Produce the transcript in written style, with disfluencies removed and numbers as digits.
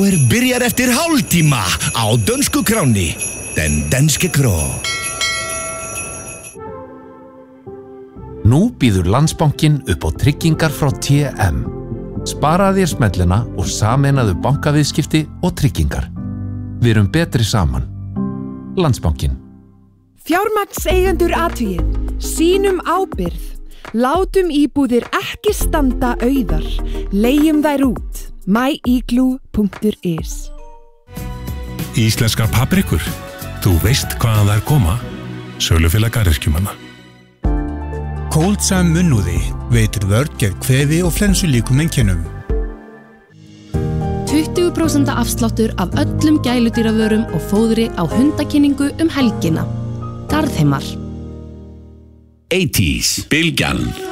Byrjar eftir hálftíma á dönsku kráni. Den danske kró. Nú býður Landsbankinn upp á tryggingar frá TM. Sparaðu þér smellina og sameinaðu bankaviðskipti og tryggingar. Við erum betri saman. Landsbankinn. Fjármagnseigendur athugið. Sýnum ábyrgð. Látum íbúðir ekki standa auðar. Leigjum þær út. myigloo.is. Íslenskar paprikur. Þú veist hvaðan þær koma. Sölufélag garðyrkjumanna. Kóldsam munnúði veitir vörn gegn kvefi og flensulíkum einkennum. 20% afsláttur af öllum gæludýravörum og fóðri á hundakynningu helgina. Garðheimar. 80s, Bylgjan.